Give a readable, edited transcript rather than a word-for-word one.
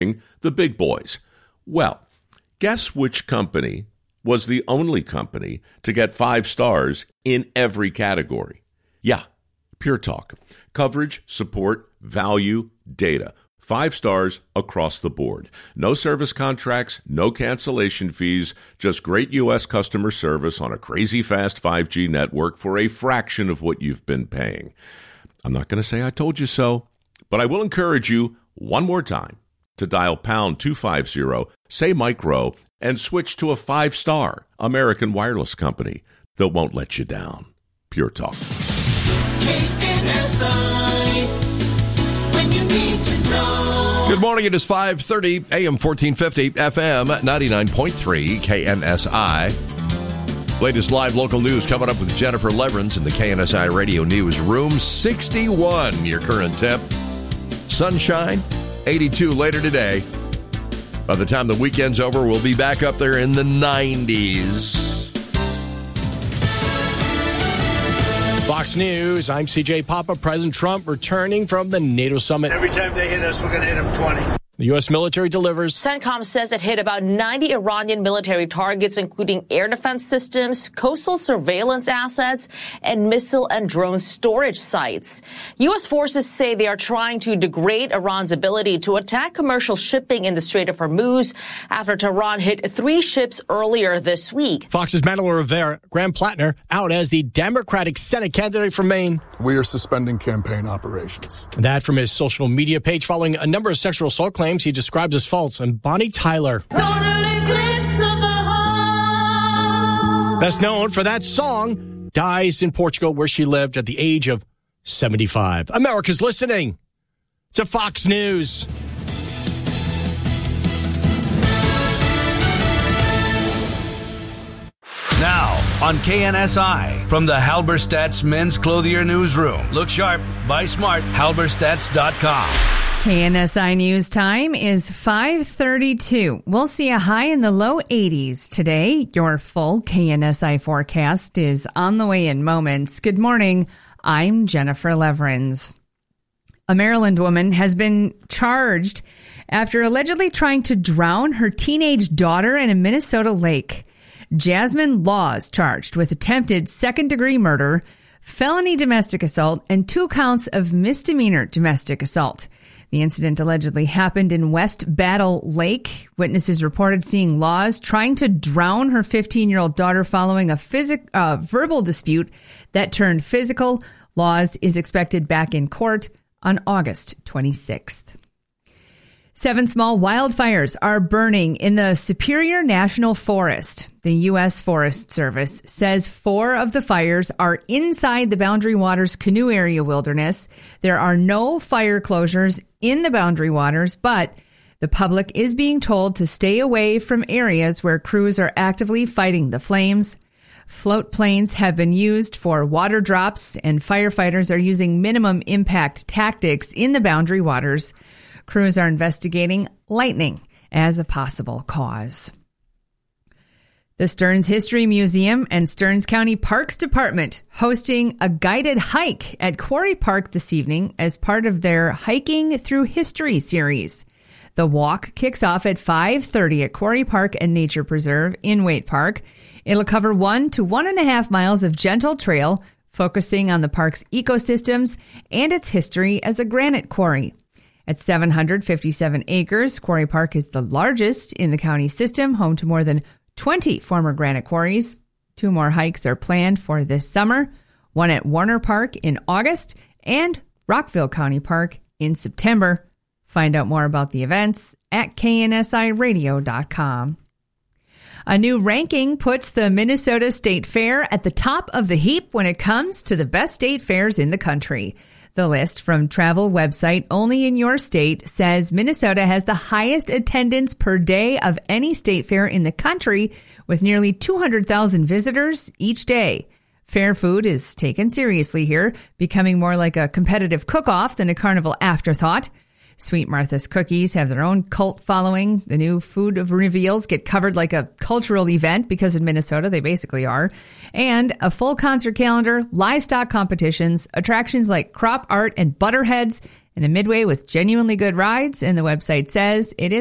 the big boys. Well, guess which company was the only company to get 5 stars in every category? Yeah, Pure Talk. Coverage, support, value, data. 5 stars across the board. No service contracts, no cancellation fees, just great U.S. customer service on a crazy fast 5G network for a fraction of what you've been paying. I'm not going to say I told you so, but I will encourage you one more time to dial pound 250, say Mike Rowe, and switch to a 5-star American wireless company that won't let you down. Pure Talk. KNSI, when you need to know. Good morning. It is 5:30 AM 1450 FM 99.3 KNSI. Latest live local news coming up with Jennifer Leverins in the KNSI Radio News Room. 61 your current temp. Sunshine, 82 later today. By the time the weekend's over, we'll be back up there in the 90s. Fox News, I'm CJ Papa. President Trump returning from the NATO summit. Every time they hit us, we're going to hit them 20. The U.S. military delivers. CENTCOM says it hit about 90 Iranian military targets, including air defense systems, coastal surveillance assets, and missile and drone storage sites. U.S. forces say they are trying to degrade Iran's ability to attack commercial shipping in the Strait of Hormuz after Tehran hit 3 ships earlier this week. Fox's Madeline Rivera, Graham Plattner, out as the Democratic Senate candidate from Maine. We are suspending campaign operations. That from his social media page following a number of sexual assault claims he describes as false. And Bonnie Tyler, best known for that song, dies in Portugal where she lived at the age of 75. America's listening to Fox News. Now on KNSI from the Halberstadt's Men's Clothier Newsroom. Look sharp, buy smart, halberstadts.com. KNSI News time is 5:32. We'll see a high in the low 80s today. Your full KNSI forecast is on the way in moments. Good morning. I'm Jennifer Leverins. A Maryland woman has been charged after allegedly trying to drown her teenage daughter in a Minnesota lake. Jasmine Laws charged with attempted second-degree murder, felony domestic assault, and 2 counts of misdemeanor domestic assault. The incident allegedly happened in West Battle Lake. Witnesses reported seeing Laws trying to drown her 15-year-old daughter following a verbal dispute that turned physical. Laws is expected back in court on August 26th. 7 small wildfires are burning in the Superior National Forest. The U.S. Forest Service says 4 of the fires are inside the Boundary Waters Canoe Area Wilderness. There are no fire closures in the Boundary Waters, but the public is being told to stay away from areas where crews are actively fighting the flames. Float planes have been used for water drops, and firefighters are using minimum impact tactics in the Boundary Waters. Crews are investigating lightning as a possible cause. The Stearns History Museum and Stearns County Parks Department hosting a guided hike at Quarry Park this evening as part of their Hiking Through History series. The walk kicks off at 5:30 at Quarry Park and Nature Preserve in Waite Park. It'll cover 1 to 1.5 miles of gentle trail, focusing on the park's ecosystems and its history as a granite quarry. At 757 acres, Quarry Park is the largest in the county system, home to more than 20 former granite quarries. 2 more hikes are planned for this summer, one at Warner Park in August and Rockville County Park in September. Find out more about the events at KNSIRadio.com. A new ranking puts the Minnesota State Fair at the top of the heap when it comes to the best state fairs in the country. The list from travel website Only in Your State says Minnesota has the highest attendance per day of any state fair in the country, with nearly 200,000 visitors each day. Fair food is taken seriously here, becoming more like a competitive cook-off than a carnival afterthought. Sweet Martha's cookies have their own cult following. The new food reveals get covered like a cultural event because in Minnesota they basically are. And a full concert calendar, livestock competitions, attractions like crop art and butterheads, and a Midway with genuinely good rides, and the website says it is